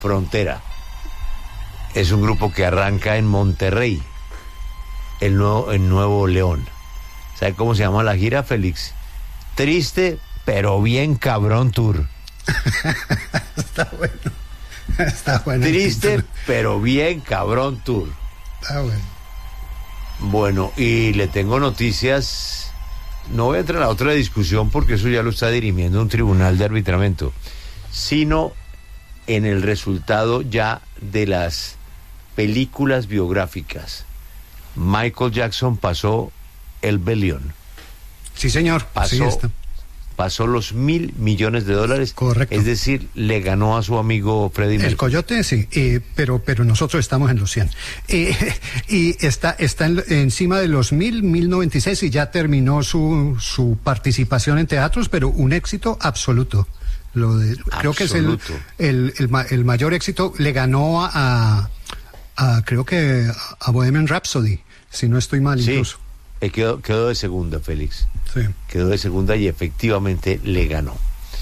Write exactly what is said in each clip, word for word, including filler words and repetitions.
Frontera. Es un grupo que arranca en Monterrey, el nuevo, en Nuevo León. ¿Sabe cómo se llama la gira, Félix? Triste, pero bien cabrón tour. Está bueno. Está bueno. Triste, pero bien cabrón tour. Está bueno. Bueno, y le tengo noticias. No voy a entrar a la otra discusión porque eso ya lo está dirimiendo un tribunal de arbitramiento, sino en el resultado ya de las películas biográficas. Michael Jackson pasó el billón. Sí, señor. Pasó, sí está. pasó los mil millones de dólares. Correcto. Es decir, le ganó a su amigo Freddie Mercury. El Coyote, sí, eh, pero pero nosotros estamos en los cien. Eh, y está está en, encima de los mil, mil noventa y seis y ya terminó su, su participación en teatros, pero un éxito absoluto. Lo de, creo que es el, el, el, el mayor éxito. Le ganó a, a creo que a Bohemian Rhapsody, si no estoy mal, sí, incluso. Eh, quedó, quedó de segunda, Félix. Sí. Quedó de segunda y efectivamente le ganó.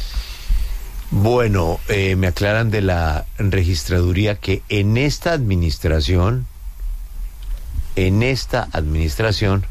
Bueno, eh, me aclaran de la registraduría que en esta administración, en esta administración,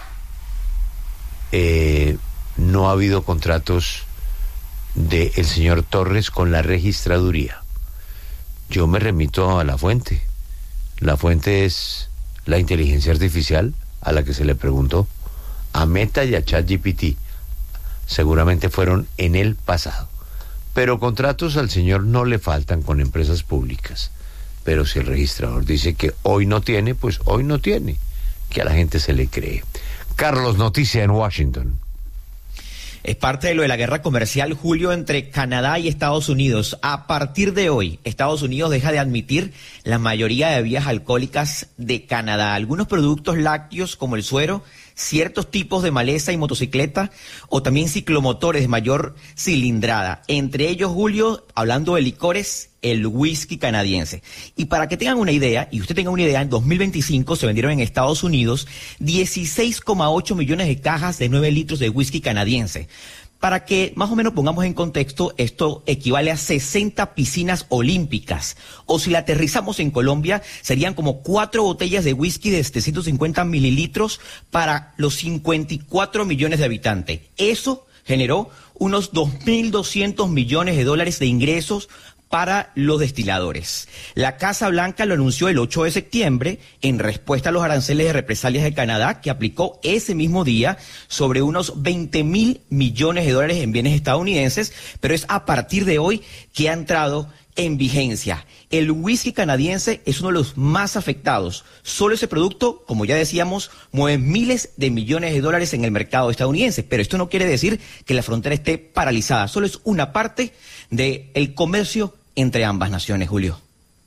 eh, no ha habido contratos del señor Torres con la registraduría. Yo me remito a la fuente. La fuente es la inteligencia artificial a la que se le preguntó, a Meta y a ChatGPT. Seguramente fueron en el pasado. Pero contratos al señor no le faltan con empresas públicas. Pero si el registrador dice que hoy no tiene, pues hoy no tiene. Que a la gente se le cree. Carlos, noticia en Washington. Es parte de lo de la guerra comercial, Julio, entre Canadá y Estados Unidos. A partir de hoy, Estados Unidos deja de admitir la mayoría de bebidas alcohólicas de Canadá. Algunos productos lácteos, como el suero, ciertos tipos de maleza y motocicleta, o también ciclomotores de mayor cilindrada. Entre ellos, Julio, hablando de licores, el whisky canadiense. Y para que tengan una idea, y usted tenga una idea, en dos mil veinticinco se vendieron en Estados Unidos dieciséis coma ocho millones de cajas de nueve litros de whisky canadiense. Para que más o menos pongamos en contexto, esto equivale a sesenta piscinas olímpicas. O si la aterrizamos en Colombia, serían como cuatro botellas de whisky de setecientos cincuenta mililitros para los cincuenta y cuatro millones de habitantes. Eso generó unos dos mil doscientos millones de dólares de ingresos para los destiladores. La Casa Blanca lo anunció el ocho de septiembre en respuesta a los aranceles de represalias de Canadá que aplicó ese mismo día sobre unos veinte mil millones de dólares en bienes estadounidenses, pero es a partir de hoy que ha entrado en vigencia. El whisky canadiense es uno de los más afectados. Solo ese producto, como ya decíamos, mueve miles de millones de dólares en el mercado estadounidense, pero esto no quiere decir que la frontera esté paralizada, solo es una parte del comercio entre ambas naciones, Julio.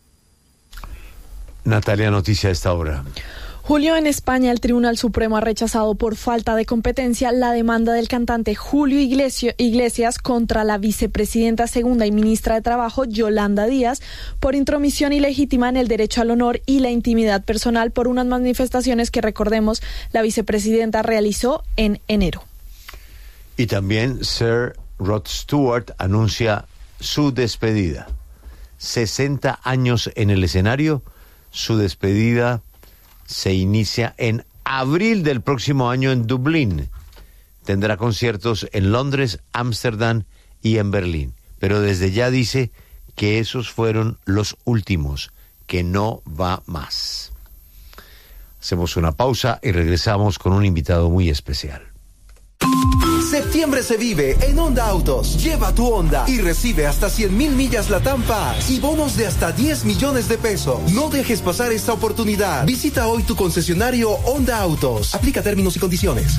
Natalia, noticia a esta hora. Julio, en España el Tribunal Supremo ha rechazado por falta de competencia la demanda del cantante Julio Iglesias contra la vicepresidenta segunda y ministra de Trabajo, Yolanda Díaz, por intromisión ilegítima en el derecho al honor y la intimidad personal por unas manifestaciones que, recordemos, la vicepresidenta realizó en enero. Y también Sir Rod Stewart anuncia su despedida. sesenta años en el escenario, su despedida se inicia en abril del próximo año en Dublín. Tendrá conciertos en Londres, Ámsterdam y en Berlín. Pero desde ya dice que esos fueron los últimos, que no va más. Hacemos una pausa y regresamos con un invitado muy especial. Septiembre se vive en Honda Autos. Lleva tu Honda y recibe hasta cien mil millas Latam Pass y bonos de hasta diez millones de pesos. No dejes pasar esta oportunidad. Visita hoy tu concesionario Honda Autos. Aplica términos y condiciones.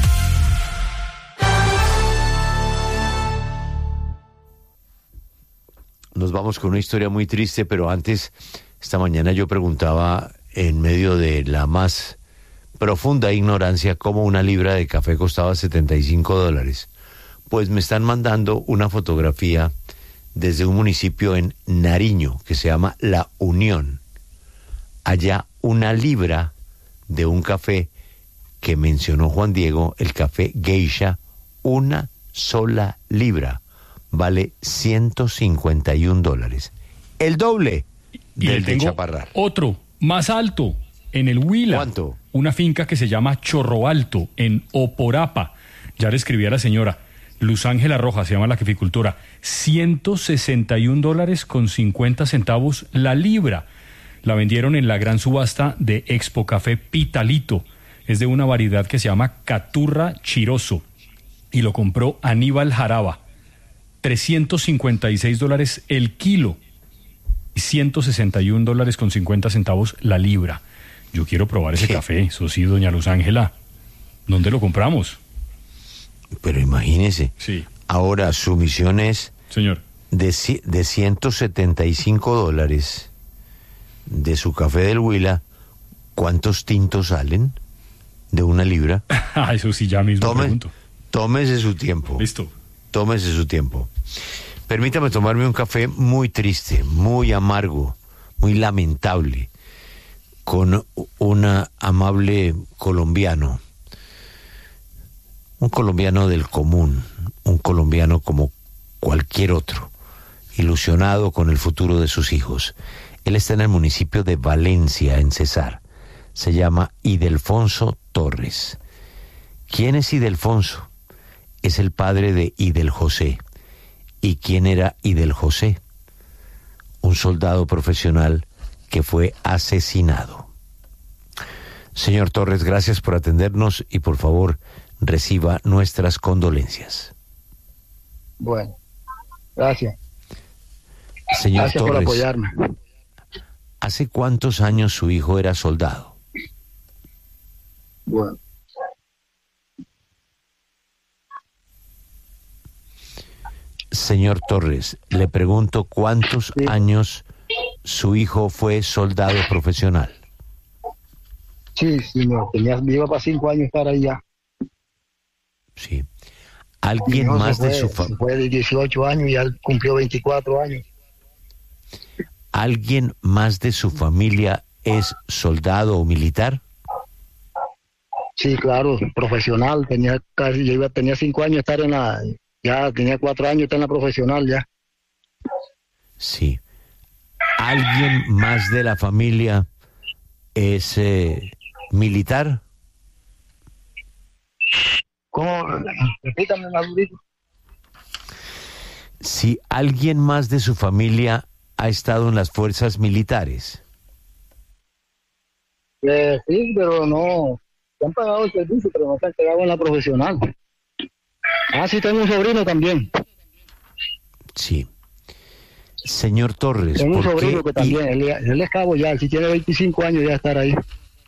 Nos vamos con una historia muy triste, pero antes, esta mañana yo preguntaba, en medio de la más profunda ignorancia, cómo una libra de café costaba setenta y cinco dólares. Pues me están mandando una fotografía desde un municipio en Nariño que se llama La Unión. Allá una libra de un café que mencionó Juan Diego, el café Geisha, una sola libra, vale ciento cincuenta y un dólares. el doble Y del le de tengo Chaparral. otro, más alto, en el Huila. ¿Cuánto? Una finca que se llama Chorro Alto, en Oporapa. Ya le escribí a la señora. Luz Ángela Rojas se llama la caficultora. ciento sesenta y un dólares con cincuenta centavos la libra. La vendieron en la gran subasta de Expo Café Pitalito. Es de una variedad que se llama Caturra Chiroso. Y lo compró Aníbal Jaraba. trescientos cincuenta y seis dólares el kilo. Y ciento sesenta y un dólares con cincuenta centavos la libra. Yo quiero probar ese ¿Qué? café, eso sí, doña Luz Ángela. ¿Dónde lo compramos? Pero imagínese. Sí. Ahora su misión es Señor. de, ci- de ciento setenta y cinco dólares de su café del Huila. ¿Cuántos tintos salen de una libra? Ah, eso sí, ya mismo Tome, pregunto. tómese su tiempo. Listo. Tómese su tiempo. Permítame tomarme un café muy triste, muy amargo, muy lamentable, con un amable colombiano, un colombiano del común, un colombiano como cualquier otro, ilusionado con el futuro de sus hijos. Él está en el municipio de Valencia, en Cesar. Se llama Idelfonso Torres. ¿Quién es Idelfonso? Es el padre de Idel José. ¿Y quién era Idel José? Un soldado profesional que fue asesinado. Señor Torres, gracias por atendernos y por favor reciba nuestras condolencias. Bueno, gracias. Señor Gracias por Torres, apoyarme. ¿hace cuántos años su hijo era soldado? Bueno, Señor Torres, le pregunto cuántos Sí. años su hijo fue soldado profesional. sí, sí, no, tenía, iba para cinco años estar ahí ya. Sí. Mi ¿Alguien hijo más se de fue, su fa- se fue de dieciocho años y ya cumplió veinticuatro años. ¿Alguien más de su familia es soldado o militar? Sí, claro, profesional, tenía casi, yo iba, tenía cinco años estar en la, ya tenía cuatro años estar en la profesional ya. Sí. ¿Alguien más de la familia es eh, militar? ¿Cómo? Repítame más durito. Si alguien más de su familia ha estado en las fuerzas militares. Eh, sí, pero no, se han pagado el servicio, pero no se han quedado en la profesional. Ah, sí, tengo un sobrino también. Sí. Señor Torres, Tengo un ¿por sobrino qué que también, él, él es cabo ya, si tiene veinticinco años ya estar ahí.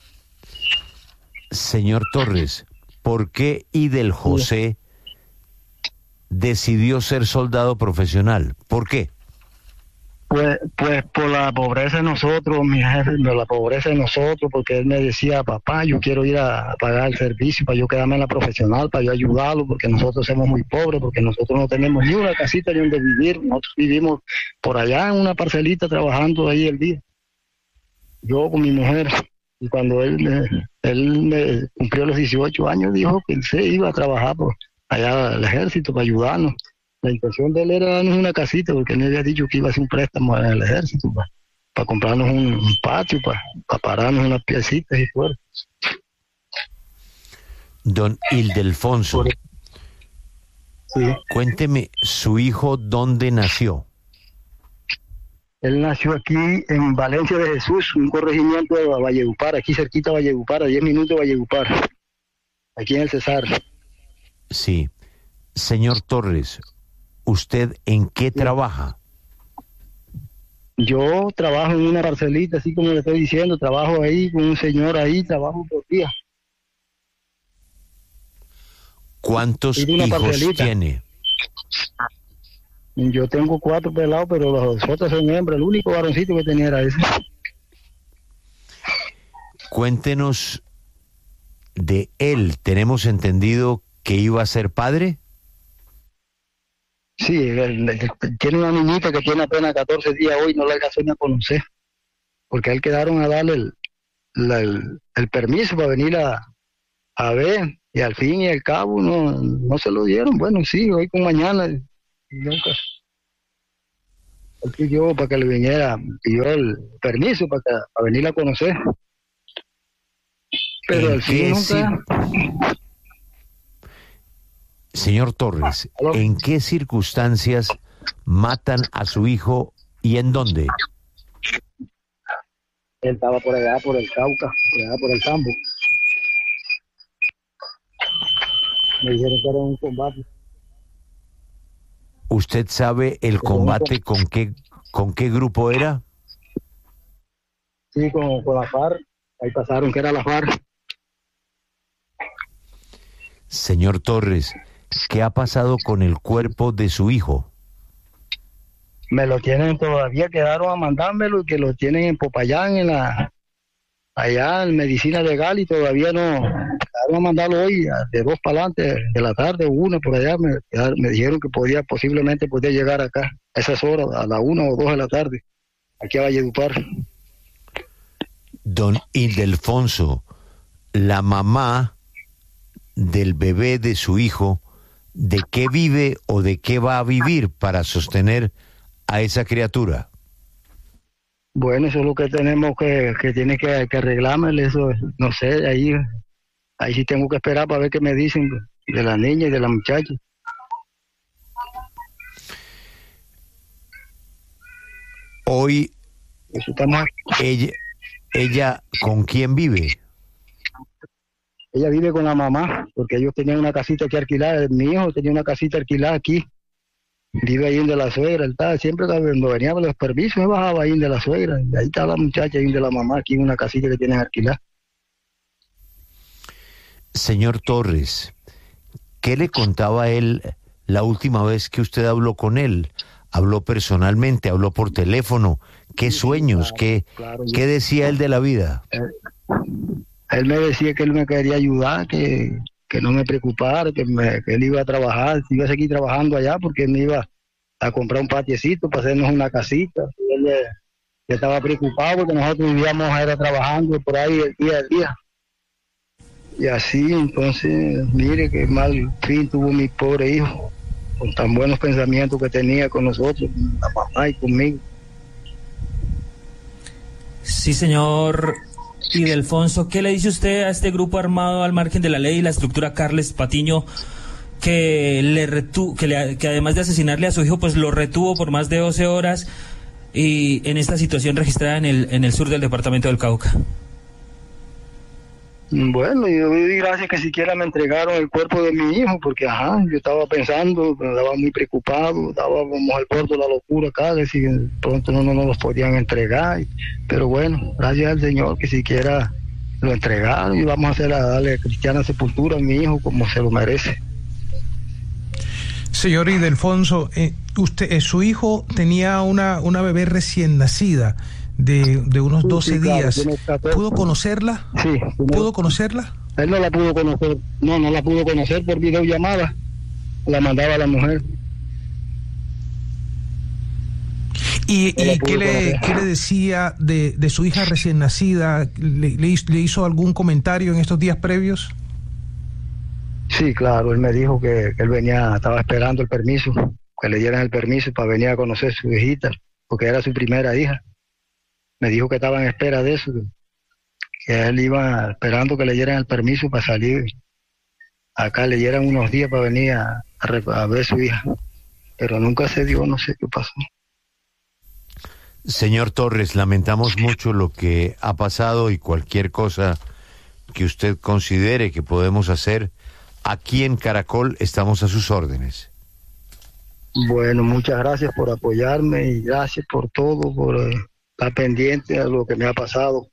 y- señor Torres, ¿por qué Idel José decidió ser soldado profesional? ¿Por qué? Pues, pues por la pobreza de nosotros, mi jefe, por la pobreza de nosotros, porque él me decía, papá, yo quiero ir a pagar el servicio para yo quedarme en la profesional, para yo ayudarlo, porque nosotros somos muy pobres, porque nosotros no tenemos ni una casita ni donde vivir, nosotros vivimos por allá en una parcelita trabajando ahí el día. Yo con mi mujer, y cuando él me, él me cumplió los dieciocho años, dijo que él se iba a trabajar por allá al ejército para ayudarnos. La intención de él era darnos una casita, porque él me había dicho que iba a hacer un préstamo en el ejército para, para comprarnos un, un patio, para, para pararnos unas piecitas y fuera. Don Ildefonso, Por- Sí. cuénteme, ¿su hijo dónde nació? Él nació aquí en Valencia de Jesús, un corregimiento de Valledupar, aquí cerquita de Valledupar, a diez minutos de Valledupar, aquí en el Cesar. Sí. Señor Torres, ¿usted en qué trabaja? Yo trabajo en una parcelita, así como le estoy diciendo, trabajo ahí con un señor ahí, trabajo por día. ¿Cuántos Y de una hijos parcelita. tiene? Yo tengo cuatro pelados, pero los otros son hembras, el único varoncito que tenía era ese. Cuéntenos de él. ¿Tenemos entendido que iba a ser padre? Sí, él- él- tiene una niñita que tiene apenas catorce días hoy, no la alcanzó ni a conocer, porque a él quedaron a darle el, la- el, el permiso para venir a, a ver, y al fin y al cabo no, no se lo dieron. Bueno, sí, hoy con mañana, y nunca. Él pidió para que le viniera, pidió el permiso para, que, para venirla a conocer. Pero al fin nunca... Señor Torres, ¿en qué circunstancias matan a su hijo y en dónde? Él estaba por allá, por el Cauca, por allá, por el campo. Me dijeron que era un combate. ¿Usted sabe el combate con qué, con qué grupo era? Sí, con, con la FARC. Ahí pasaron que era la FARC. Señor Torres, ¿qué ha pasado con el cuerpo de su hijo? Me lo tienen todavía, quedaron a mandármelo y que lo tienen en Popayán, en la, allá en Medicina Legal, y todavía no, quedaron a mandarlo hoy de dos para adelante, de la tarde, una por allá, me, me dijeron que podía, posiblemente podía llegar acá a esas horas, a la una o dos de la tarde, aquí a Valledupar. Don Ildefonso, la mamá del bebé de su hijo, ¿de qué vive o de qué va a vivir para sostener a esa criatura? Bueno, eso es lo que tenemos que, que tiene que, que arreglarme, eso, no sé, ahí, ahí sí tengo que esperar para ver qué me dicen de la niña y de la muchacha. Hoy, eso estamos... ella, ella, ¿con quién vive? Ella vive con la mamá, porque ellos tenían una casita que alquilar, mi hijo tenía una casita alquilada aquí, vive ahí de la suegra, él estaba, siempre cuando venía con los permisos, me bajaba ahí de la suegra, y ahí está la muchacha ahí de la mamá, aquí en una casita que tienen alquilada. Señor Torres, ¿qué le contaba él la última vez que usted habló con él? ¿Habló personalmente, habló por teléfono? ¿Qué sí, sueños, claro, qué, claro, qué decía él de la vida? Él, él me decía que él me quería ayudar, que, que no me preocupara, que, me, que él iba a trabajar, iba a seguir trabajando allá porque él me iba a comprar un patiecito para hacernos una casita. Él, él estaba preocupado porque nosotros vivíamos era trabajando por ahí el día a día. Y así, entonces, mire qué mal fin tuvo mi pobre hijo, con tan buenos pensamientos que tenía con nosotros, con la mamá y conmigo. Sí, señor Ildefonso, ¿qué le dice usted a este grupo armado al margen de la ley y la estructura Carles Patiño, que le retu que, le, que además de asesinarle a su hijo, pues lo retuvo por más de doce horas y en esta situación registrada en el, en el sur del departamento del Cauca? Bueno, yo doy gracias que siquiera me entregaron el cuerpo de mi hijo, porque ajá, yo estaba pensando, estaba muy preocupado, estaba como al borde de la locura acá, de si pronto no nos no los podían entregar, pero bueno, gracias al Señor que siquiera lo entregaron y vamos a hacer a darle cristiana sepultura a mi hijo como se lo merece. Señor Ildefonso, eh, usted, eh, su hijo tenía una, una bebé recién nacida de, de unos doce sí, claro, días. ¿Pudo conocerla? Sí. ¿Pudo conocerla? Él no la pudo conocer, no, no la pudo conocer por videollamada, la mandaba a la mujer. ¿Y, no y qué, le, qué le decía de, de su hija recién nacida? ¿Le, le, hizo, ¿Le hizo algún comentario en estos días previos? Sí, claro, él me dijo que, que él venía, estaba esperando el permiso, que le dieran el permiso para venir a conocer a su hijita, porque era su primera hija. Me dijo que estaba en espera de eso, que él iba esperando que le dieran el permiso para salir. Acá le dieran unos días para venir a, a, a ver a su hija, pero nunca se dio, no sé qué pasó. Señor Torres, lamentamos mucho lo que ha pasado y cualquier cosa que usted considere que podemos hacer, aquí en Caracol estamos a sus órdenes. Bueno, muchas gracias por apoyarme y gracias por todo, por eh, estar pendiente a lo que me ha pasado.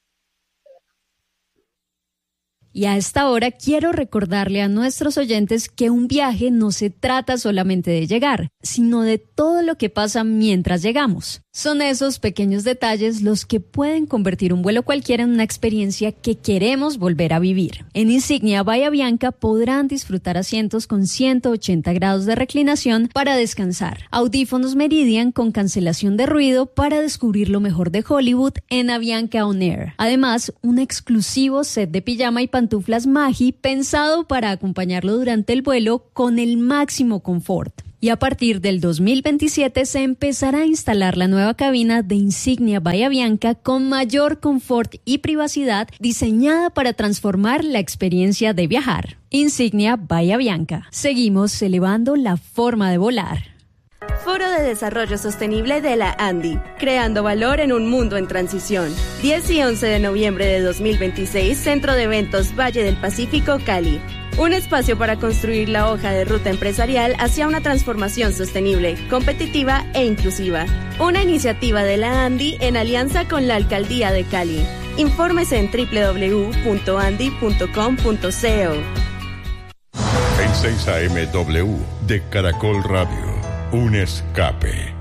Y a esta hora quiero recordarle a nuestros oyentes que un viaje no se trata solamente de llegar, sino de todo lo que pasa mientras llegamos. Son esos pequeños detalles los que pueden convertir un vuelo cualquiera en una experiencia que queremos volver a vivir. En Insignia Bahía Bianca podrán disfrutar asientos con ciento ochenta grados de reclinación para descansar, audífonos Meridian con cancelación de ruido para descubrir lo mejor de Hollywood en Avianca On Air. Además, un exclusivo set de pijama y pantuflas Magi pensado para acompañarlo durante el vuelo con el máximo confort. Y a partir del dos mil veintisiete se empezará a instalar la nueva cabina de Insignia Bahía Bianca con mayor confort y privacidad, diseñada para transformar la experiencia de viajar. Insignia Bahía Bianca. Seguimos elevando la forma de volar. Foro de Desarrollo Sostenible de la ANDI, creando valor en un mundo en transición. diez y once de noviembre de dos mil veintiséis, Centro de Eventos Valle del Pacífico, Cali. Un espacio para construir la hoja de ruta empresarial hacia una transformación sostenible, competitiva e inclusiva. Una iniciativa de la ANDI en alianza con la Alcaldía de Cali. Infórmese en doble u doble u doble u punto andi punto com punto co. En seis A M W de Caracol Radio. Un escape.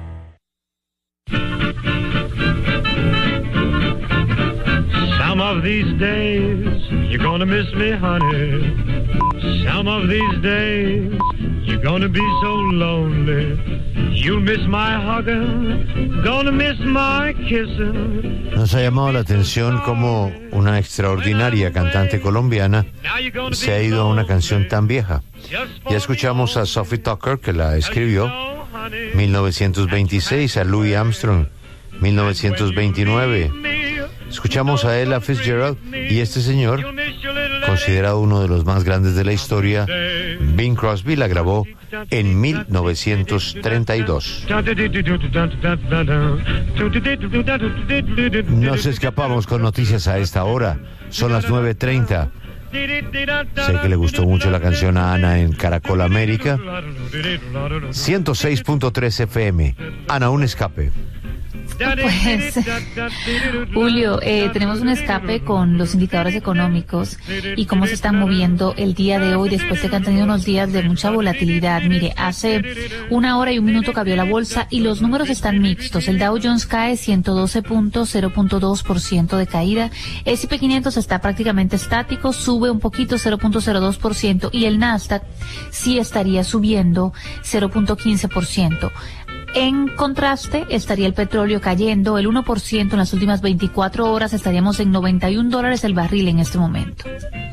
Some of these days you're gonna miss me, honey. Some of these days you're gonna be so lonely. You'll miss my hugging, gonna miss my kissing. Nos ha llamado la atención cómo una extraordinaria cantante colombiana se ha ido a una canción tan vieja. Ya escuchamos a Sophie Tucker, que la escribió mil novecientos veintiséis, a Louis Armstrong mil novecientos veintinueve. Escuchamos a Ella Fitzgerald y este señor, considerado uno de los más grandes de la historia, Bing Crosby, la grabó en mil novecientos treinta y dos. Nos escapamos con noticias a esta hora. Son las nueve treinta. Sé que le gustó mucho la canción a Ana en Caracol América. ciento seis punto tres F M. Ana, un escape. Pues, Julio, eh, tenemos un escape con los indicadores económicos y cómo se están moviendo el día de hoy después de que han tenido unos días de mucha volatilidad. Mire, hace una hora y un minuto que abrió la bolsa y los números están mixtos. El Dow Jones cae ciento doce puntos, cero punto dos por ciento de caída. El S and P quinientos está prácticamente estático, sube un poquito, cero punto cero dos por ciento, y el Nasdaq sí estaría subiendo cero punto quince por ciento. En contraste, estaría el petróleo cayendo el uno por ciento en las últimas veinticuatro horas. Estaríamos en noventa y un dólares el barril en este momento.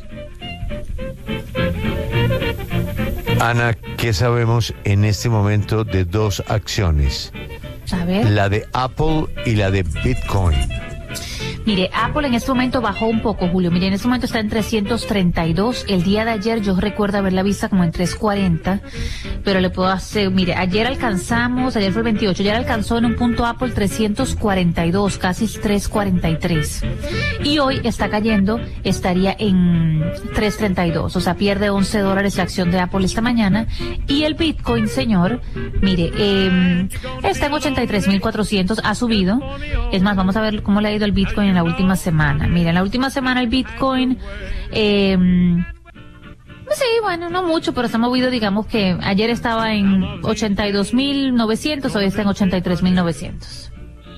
Ana, ¿qué sabemos en este momento de dos acciones? A ver. La de Apple y la de Bitcoin. Mire, Apple en este momento bajó un poco, Julio. Mire, en este momento está en trescientos treinta y dos. El día de ayer yo recuerdo haberla vista como en trescientos cuarenta, pero le puedo hacer, mire, ayer alcanzamos, ayer fue el veintiocho, ayer alcanzó en un punto Apple trescientos cuarenta y dos, casi trescientos cuarenta y tres. Y hoy está cayendo, estaría en trescientos treinta y dos, o sea, pierde once dólares la acción de Apple esta mañana. Y el Bitcoin, señor, mire, eh, está en ochenta y tres mil cuatrocientos, ha subido. Es más, vamos a ver cómo le ha ido el Bitcoin en la última semana. Mira, en la última semana el Bitcoin, eh, sí, bueno, no mucho, pero se ha movido, digamos que ayer estaba en ochenta y dos mil novecientos, hoy está en ochenta y tres mil novecientos.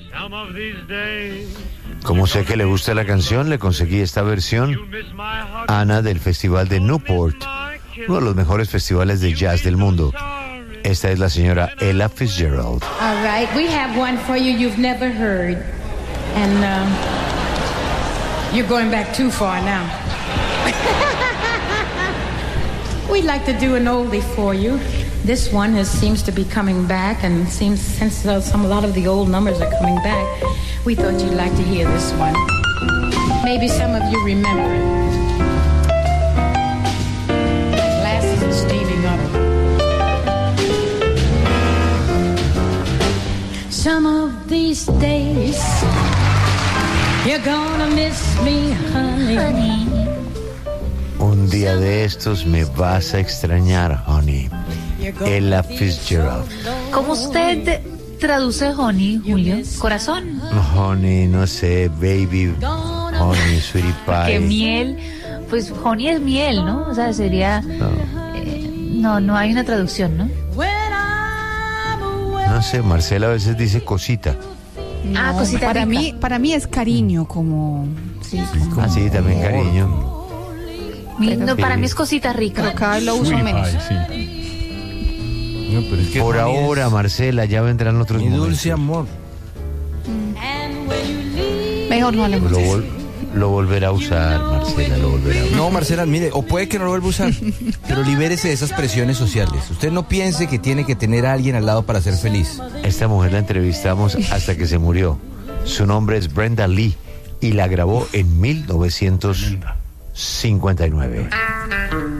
Como sé que le gusta la canción, le conseguí esta versión, Ana, del Festival de Newport, uno de los mejores festivales de jazz del mundo. Esta es la señora Ella Fitzgerald. All right, we have one for you you've never heard. And uh, you're going back too far now. We'd like to do an oldie for you. This one has, seems to be coming back, and seems since uh, some a lot of the old numbers are coming back, we thought you'd like to hear this one. Maybe some of you remember it. My glasses are steaming up. Some of these days you're gonna miss me, honey. honey. Un día de estos me vas a extrañar, honey. Ella Fitzgerald. ¿Cómo usted traduce honey, Julio? ¿Corazón? Honey, no sé, baby, honey, sweetie pie. ¿Qué miel? Pues honey es miel, ¿no? O sea, sería... No, eh, no, no hay una traducción, ¿no? No sé, Marcela a veces dice cosita. No, ah, cosita para rica. mí, para mí es cariño, como... Sí, como... Ah, sí, también cariño. Mi, no, para mí es cosita rica. Pero cada vez lo uso menos. Sí. No, pero es que por ahora, es... Marcela, ya vendrán otros mi momentos. Dulce amor. Mm. Mejor no hablemos de eso. Lo volverá a usar, Marcela, lo volverá a usar. No, Marcela, mire, o puede que no lo vuelva a usar, pero libérese de esas presiones sociales. Usted no piense que tiene que tener a alguien al lado para ser feliz. Esta mujer la entrevistamos hasta que se murió. Su nombre es Brenda Lee y la grabó en mil novecientos cincuenta y nueve.